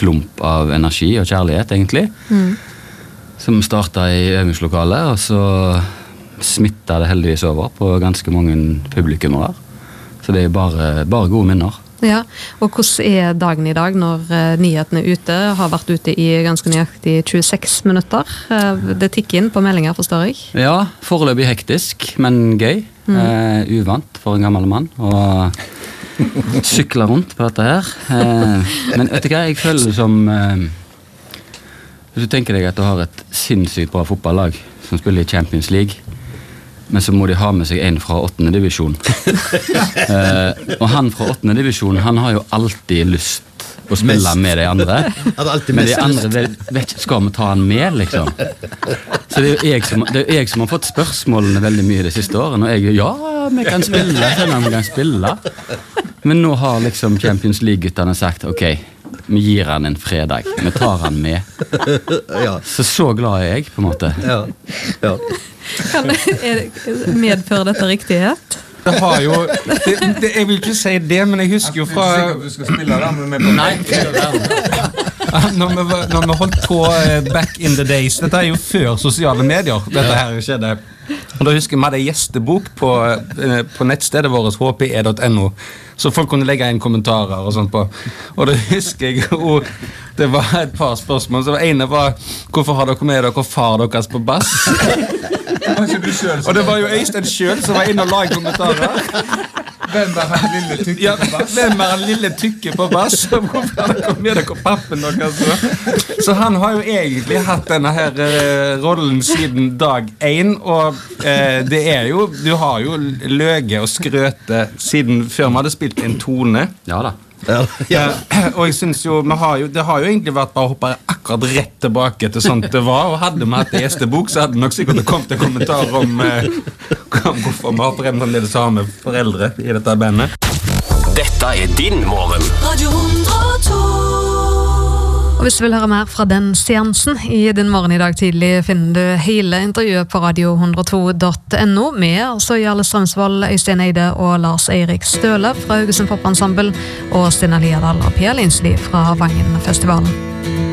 klump av energi og kjærlighet, egentlig. Som startet i øvingslokalet, og så smittet det heldigvis over på ganske mange publikummere. Så det bare gode minner. Ja, og hvordan dagen i dag når nyhetene ute har vært ute i ganske nøyaktig 26 minutter? Det tikker inn på meldinger, forstår jeg? Ja, foreløpig hektisk, men gøy. Uvant for en gammel mann å sykle rundt på dette her. Men vet du hva, jeg føler det som hvis du tenker deg at du har et sinnssykt bra fotballag som spiller i Champions League, men så må de ha med seg en fra 8. divisjon. Og han fra 8. divisjon, han har jo alltid lyst å spille med de andre. Men de andre vet ikke, skal vi ta han med, liksom? Så det er jo jeg som har fått spørsmålene veldig mye de siste årene, og jeg, vi kan spille. Men nå har liksom Champions League-gutterne sagt, ok, vi gir han en fredag, vi tar han med. Så glad er jeg, på en måte. Ja. Medfører dette riktighet? Det har jo jeg vil ikke si det, men jeg husker jo fra du skal spille da, men nei, når vi holdt på back in the days, dette er jo før sosiale medier dette her skjedde, og da husker jeg vi hadde gjestebok på nettstedet vårt hpe.no, så folk kunne legge inn kommentarer og sånt på, og da husker jeg og det var et par spørsmål, så det ene var hvorfor har dere med dere far deres på bass? Og det var jo Øystein selv som var inne og la kommentarer. Hvem han lille tykke på bass? Hvem han lille tykke på bass? Hvorfor har dere med dere pappen deres? Så han har jo egentlig hatt denne her rollen siden dag 1, og det jo, du har jo løge og skrøte siden før vi hadde spilt en tone. Ja da. Og jeg synes jo, det har jo egentlig vært bare å hoppe akkurat rett tilbake til sånt det var, og hadde vi hatt gjestebok så hadde nok sikkert det kommet en kommentar om hvorfor vi har foreldrene det samme foreldre i dette bandet. Dette din morgen. Radio 102. Og hvis du vil høre mer fra den seansen i din morgen i dag tidlig, finner du hele intervjuet på radio102.no med altså Jarle Strømsvold, Øystein Eide og Lars Eirik Støle fra Haugesund Popensemble og Stina Liadal og Pia Linsli fra Vangen-festivalen.